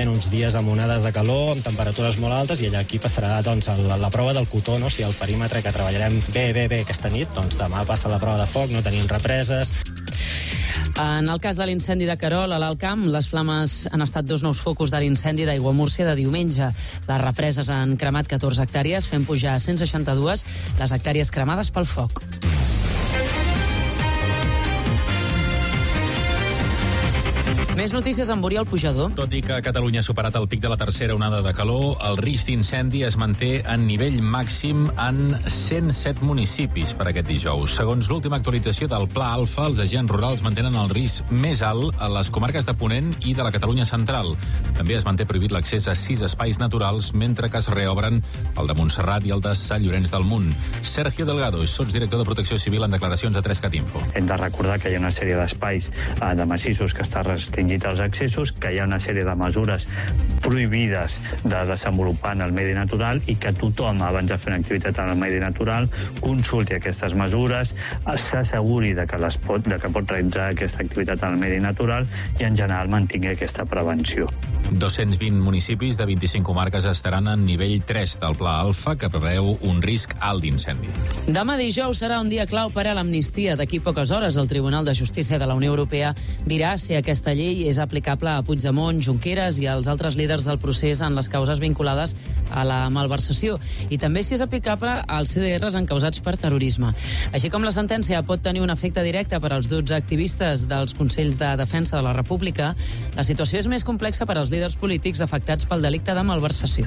normalment uns dies amb onades de calor, amb temperatures molt altes, i allà aquí passarà la prova del cotó, no? Si el perímetre que treballarem bé aquesta nit, doncs demà passa la prova de foc, no tenim represes. En el cas de l'incendi de Querol, a l'Alt Camp, les flames han estat 2 nous focus de l'incendi d'Aiguamúrcia de diumenge. Les represes han cremat 14 hectàrees, fent pujar a 162 les hectàrees cremades pel foc. Més notícies amb Oriol Pujador. Tot i que Catalunya ha superat el pic de la tercera onada de calor, el risc d'incendi es manté en nivell màxim en 107 municipis per aquest dijous. Segons l'última actualització del Pla Alfa, els agents rurals mantenen el risc més alt a les comarques de Ponent i de la Catalunya central. També es manté prohibit l'accés a 6 espais naturals, mentre que es reobren el de Montserrat i el de Sant Llorenç del Munt. Sergio Delgado és sotsdirector de Protecció Civil en declaracions a 3CAT-Info. Hem de recordar que hi ha una sèrie d'espais de massissos que està restringit als accessos, que hi ha una sèrie de mesures prohibides de desenvolupar en el medi natural i que tothom, abans de fer una activitat en el medi natural, consulti aquestes mesures, s'asseguri de que pot realitzar aquesta activitat en el medi natural i, en general, mantingui aquesta prevenció. 220 municipis de 25 comarques estaran en nivell 3 del Pla Alfa, que preveu un risc alt d'incendi. Demà dijous serà un dia clau per a l'amnistia. D'aquí poques hores el Tribunal de Justícia de la Unió Europea dirà si aquesta llei és aplicable a Puigdemont, Junqueras i als altres líders del procés en les causes vinculades a la malversació, i també si és aplicable als CDRs encausats per terrorisme. Així com la sentència pot tenir un efecte directe per als 12 activistes dels Consells de Defensa de la República, la situació és més complexa per als líders polítics afectats pel delicte de malversació.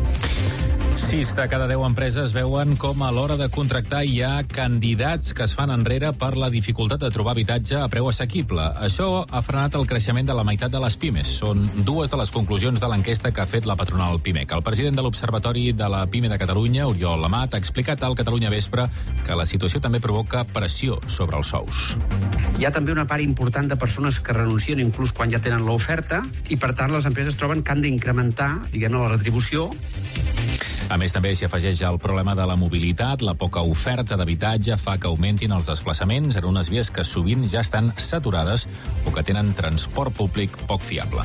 6 de cada 10 empreses veuen com a l'hora de contractar hi ha candidats que es fan enrere per la dificultat de trobar habitatge a preu assequible. Això ha frenat el creixement de la meitat de les pimes. Són 2 de les conclusions de l'enquesta que ha fet la patronal PIMEC. El president de l'Observatori de la PIME de Catalunya, Oriol Amat, ha explicat al Catalunya Vespre que la situació també provoca pressió sobre els sous. Hi ha també una part important de persones que renuncien inclús quan ja tenen l'oferta i, per tant, les empreses troben que han d'incrementar, diguem-ne, la retribució. A més, també s'hi afegeix el problema de la mobilitat. La poca oferta d'habitatge fa que augmentin els desplaçaments en unes vies que sovint ja estan saturades o que tenen transport públic poc fiable.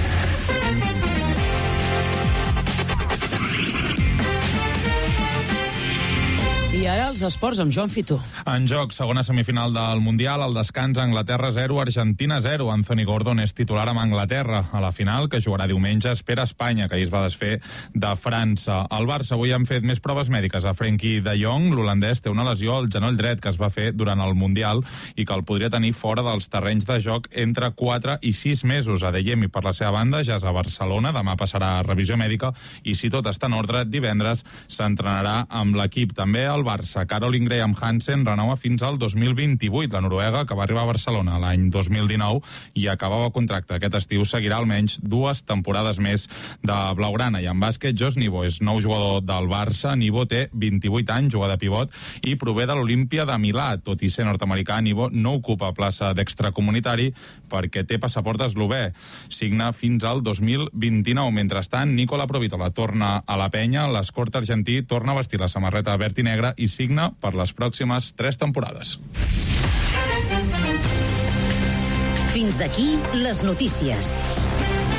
I ara els esports amb Joan Fitó. En joc, segona semifinal del Mundial, al descans, Anglaterra 0, Argentina 0. Anthony Gordon és titular amb Anglaterra. A la final, que jugarà diumenge, espera Espanya, que ahir es va desfer de França. Al Barça avui han fet més proves mèdiques a Frenkie de Jong. L'holandès té una lesió al genoll dret que es va fer durant el Mundial i que el podria tenir fora dels terrenys de joc entre 4 i 6 mesos. Adeyemi, per la seva banda, ja és a Barcelona. Demà passarà a revisió mèdica i, si tot està en ordre, divendres s'entrenarà amb l'equip. També al Barça, Caroline Graham Hansen renova fins al 2028. La noruega, que va arribar a Barcelona l'any 2019 i acabava contracte aquest estiu, seguirà almenys 2 temporades més de blaugrana. I en bàsquet, Josh Nibo és nou jugador del Barça. Nibo té 28 anys, juga de pivot i prové de l'Olímpia de Milà. Tot i ser nord-americà, Nibo no ocupa plaça d'extracomunitari perquè té passaport eslové. Signa fins al 2029. Mentrestant, Nicola Provitola torna a la penya. L'esport argentí torna a vestir la samarreta verd i negra i signa per les pròximes 3 temporades. Fins aquí les notícies.